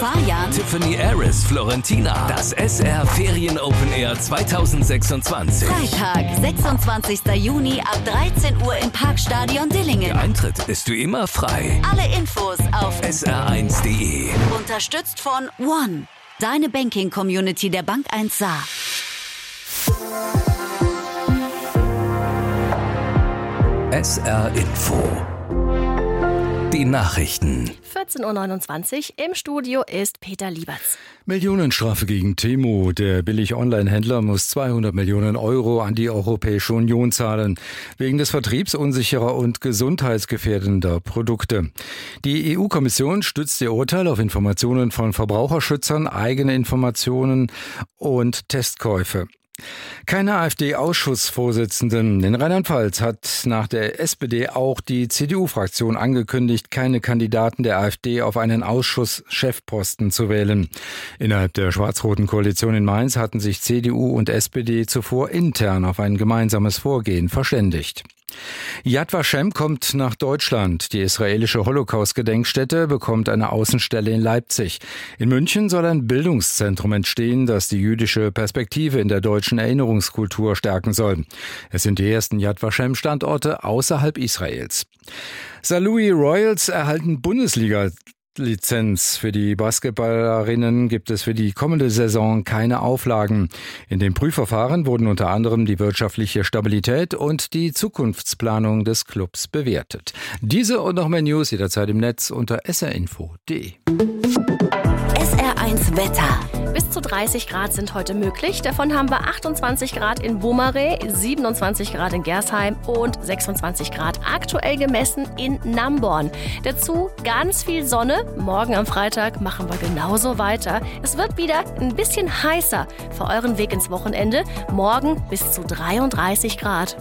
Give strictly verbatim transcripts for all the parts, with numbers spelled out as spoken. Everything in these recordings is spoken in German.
Fajan, Tiffany Aris, Florentina. Das S R Ferien Open Air zweitausendsechsundzwanzig. Freitag, sechsundzwanzigster Juni ab dreizehn Uhr im Parkstadion Dillingen. Der Eintritt ist wie immer frei. Alle Infos auf S R eins punkt de. Unterstützt von One, deine Banking-Community der Bank eins Saar. S R Info. Die Nachrichten. vierzehn Uhr neunundzwanzig, im Studio ist Peter Lieberts. Millionenstrafe gegen Temu. Der Billig-Online-Händler muss zweihundert Millionen Euro an die Europäische Union zahlen, wegen des Vertriebs unsicherer und gesundheitsgefährdender Produkte. Die E U-Kommission stützt ihr Urteil auf Informationen von Verbraucherschützern, eigene Informationen und Testkäufe. Keine AfD-Ausschussvorsitzenden. In Rheinland-Pfalz hat nach der S P D auch die C D U-Fraktion angekündigt, keine Kandidaten der AfD auf einen Ausschusschefposten zu wählen. Innerhalb der schwarz-roten Koalition in Mainz hatten sich C D U und S P D zuvor intern auf ein gemeinsames Vorgehen verständigt. Yad Vashem kommt nach Deutschland. Die israelische Holocaust-Gedenkstätte bekommt eine Außenstelle in Leipzig. In München soll ein Bildungszentrum entstehen, das die jüdische Perspektive in der deutschen Erinnerungskultur stärken soll. Es sind die ersten Yad Vashem-Standorte außerhalb Israels. Saarlouis Royals erhalten Bundesliga Lizenz. Für die Basketballerinnen gibt es für die kommende Saison keine Auflagen. In dem Prüfverfahren wurden unter anderem die wirtschaftliche Stabilität und die Zukunftsplanung des Clubs bewertet. Diese und noch mehr News jederzeit im Netz unter s r info punkt de. S R eins Wetter. Bis zu dreißig Grad sind heute möglich. Davon haben wir achtundzwanzig Grad in Bomaré, siebenundzwanzig Grad in Gersheim und sechsundzwanzig Grad aktuell gemessen in Namborn. Dazu ganz viel Sonne. Morgen am Freitag machen wir genauso weiter. Es wird wieder ein bisschen heißer für euren Weg ins Wochenende. Morgen bis zu dreiunddreißig Grad.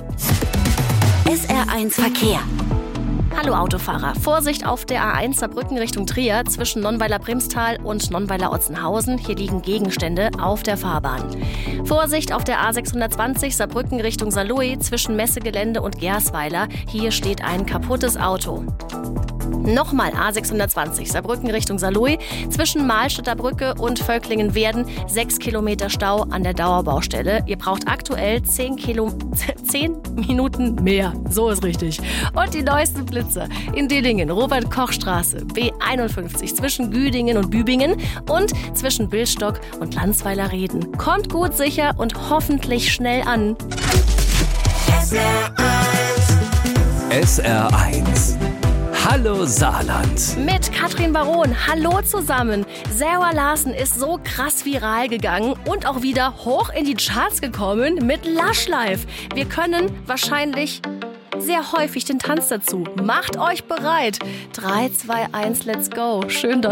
S R eins Verkehr. Hallo Autofahrer, Vorsicht auf der A eins Saarbrücken Richtung Trier zwischen Nonnweiler-Primstal und Nonnweiler-Otzenhausen. Hier liegen Gegenstände auf der Fahrbahn. Vorsicht auf der A sechshundertzwanzig Saarbrücken Richtung Saarlouis zwischen Messegelände und Gersweiler. Hier steht ein kaputtes Auto. Nochmal A sechshundertzwanzig Saarbrücken Richtung Saarlouis zwischen Mahlstädter Brücke und Völklingen-Werden. Sechs Kilometer Stau an der Dauerbaustelle. Ihr braucht aktuell zehn Kilo, zehn Minuten mehr. So ist richtig. Und die neuesten Blitze in Dillingen, Robert-Koch-Straße, B einundfünfzig zwischen Güdingen und Bübingen und zwischen Billstock und Landsweiler-Reden. Kommt gut sicher und hoffentlich schnell an. S R eins. S R eins. Hallo Saarland. Mit Katrin Baron. Hallo zusammen. Sarah Larsen ist so krass viral gegangen und auch wieder hoch in die Charts gekommen mit Lush Life. Wir können wahrscheinlich sehr häufig den Tanz dazu. Macht euch bereit. drei, zwei, eins, let's go. Schön, dass